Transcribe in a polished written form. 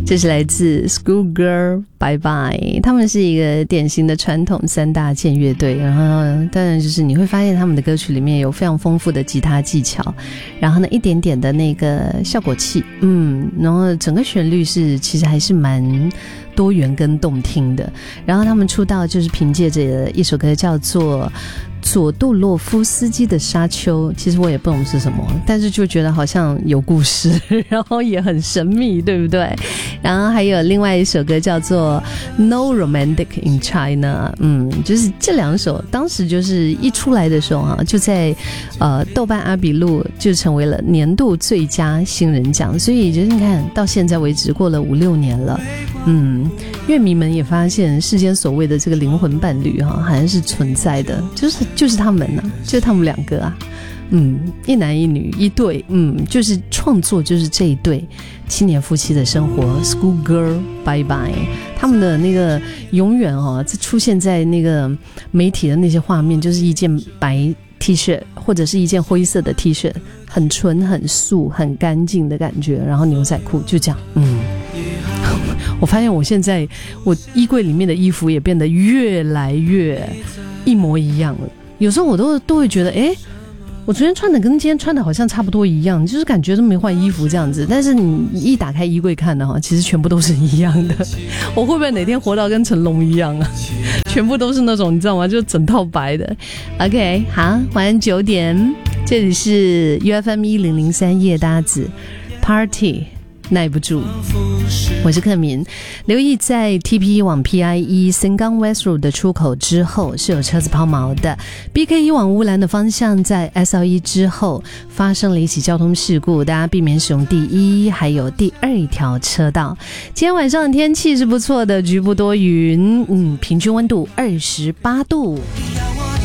这是来自 Schoolgirl Bye Bye， 他们是一个典型的传统三大键乐队，然后当然就是你会发现他们的歌曲里面有非常丰富的吉他技巧，然后呢一点点的那个效果器，然后整个旋律是其实还是蛮多元跟动听的。然后他们出道就是凭借着一首歌叫做佐杜洛夫斯基的沙丘，其实我也不懂是什么，但是就觉得好像有故事，然后也很神秘，对不对？然后还有另外一首歌叫做 No Romantic in China， 就是这两首当时就是一出来的时候啊，就在豆瓣阿比路就成为了年度最佳新人奖，所以就是你看到现在为止过了5-6年了，乐迷们也发现世间所谓的这个灵魂伴侣好像是存在的，就是他们啊，就是他们两个啊，一男一女一对，就是创作就是这一对青年夫妻的生活 Schoolgirl Bye Bye， 他们的那个永远出现在那个媒体的那些画面，就是一件白 T 恤或者是一件灰色的 T 恤，很纯很素很干净的感觉，然后牛仔裤就这样，我发现我现在我衣柜里面的衣服也变得越来越一模一样了，有时候我都会觉得我昨天穿的跟今天穿的好像差不多一样，就是感觉都没换衣服这样子，但是你一打开衣柜看的其实全部都是一样的。我会不会哪天活到跟成龙一样啊？全部都是那种你知道吗，就整套白的。 OK， 好，晚上9点，这里是 UFM1003 夜搭子 Party耐不住，我是克民。留意在 TP 往 PIE 森冈 West Road 的出口之后是有车子抛锚的， BK 往乌兰的方向在 SL1 之后发生了一起交通事故，大家避免使用第1还有第2条车道。今天晚上的天气是不错的，局部多云，平均温度28度。